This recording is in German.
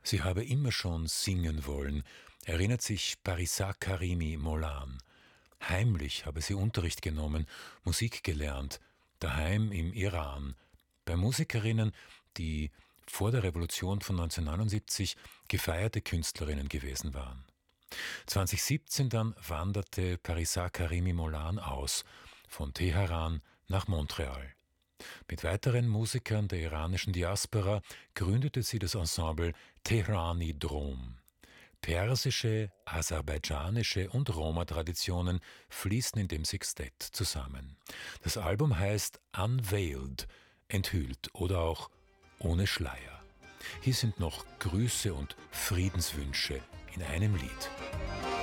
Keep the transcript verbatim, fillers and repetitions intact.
Sie habe immer schon singen wollen, erinnert sich Parisa Karimi Molan. Heimlich habe sie Unterricht genommen, Musik gelernt, daheim im Iran, bei Musikerinnen, die vor der Revolution von neunzehnhundertneunundsiebzig gefeierte Künstlerinnen gewesen waren. zweitausendsiebzehn dann wanderte Parisa Karimi Molan aus, von Teheran nach Montreal. Mit weiteren Musikern der iranischen Diaspora gründete sie das Ensemble Tehrani Drom. Persische, aserbaidschanische und Roma-Traditionen fließen in dem Sextett zusammen. Das Album heißt Unveiled, enthüllt oder auch ohne Schleier. Hier sind noch Grüße und Friedenswünsche in einem Lied.